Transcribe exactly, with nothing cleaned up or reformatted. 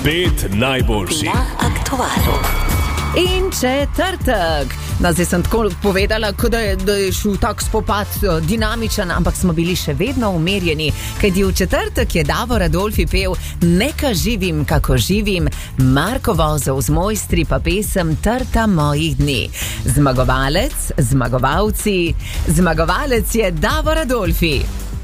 Pet najboljših na aktualu. In četrtek. No, zdaj sem tako povedala, da je, da je šel tak spopad dinamičen, ampak smo bili še vedno umirjeni, kajti v četrtek je Davor Adolfi pel Neka živim, kako živim, Marko Vozel z Mojstri pa pesem Trta mojih dni. Zmagovalec, zmagovalci, zmagovalec je Davor Adolfi.